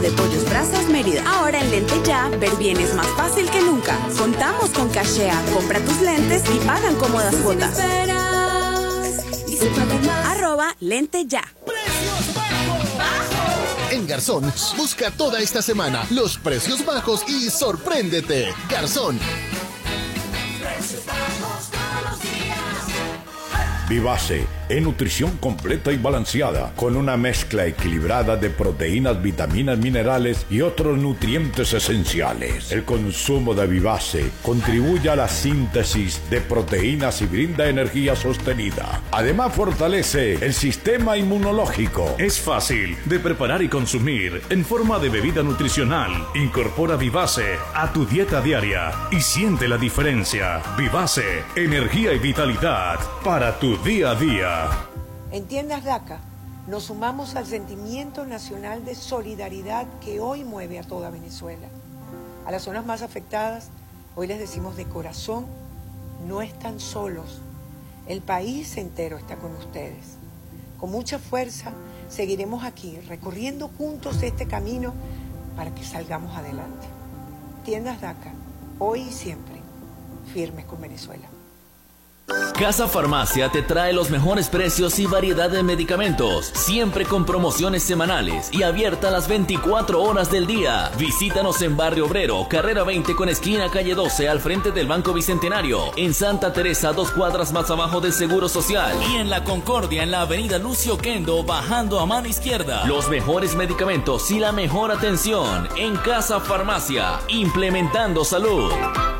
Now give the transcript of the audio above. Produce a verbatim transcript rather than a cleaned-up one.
de Pollos Brazos Mérida. Ahora en Lente Ya, ver bien es más fácil que nunca. Contamos con Cachea. Compra tus lentes y pagan cómodas cuotas. Arroba Lente Ya. En Garzón, busca toda esta semana los precios bajos y sorpréndete. Garzón. Vivace, en nutrición completa y balanceada, con una mezcla equilibrada de proteínas, vitaminas, minerales y otros nutrientes esenciales. El consumo de Vivace contribuye a la síntesis de proteínas y brinda energía sostenida. Además, fortalece el sistema inmunológico. Es fácil de preparar y consumir en forma de bebida nutricional. Incorpora Vivace a tu dieta diaria y siente la diferencia. Vivace, energía y vitalidad para tu día a día. En Tiendas DACA nos sumamos al sentimiento nacional de solidaridad que hoy mueve a toda Venezuela. A las zonas más afectadas, hoy les decimos de corazón, no están solos. El país entero está con ustedes. Con mucha fuerza seguiremos aquí, recorriendo juntos este camino para que salgamos adelante. Tiendas DACA, hoy y siempre, firmes con Venezuela. Casa Farmacia te trae los mejores precios y variedad de medicamentos, siempre con promociones semanales y abierta las veinticuatro horas del día. Visítanos en Barrio Obrero, carrera veinte con esquina calle doce, al frente del Banco Bicentenario. En Santa Teresa, dos cuadras más abajo del Seguro Social. Y en La Concordia, en la avenida Lucio Kendo, bajando a mano izquierda. Los mejores medicamentos y la mejor atención en Casa Farmacia, implementando salud.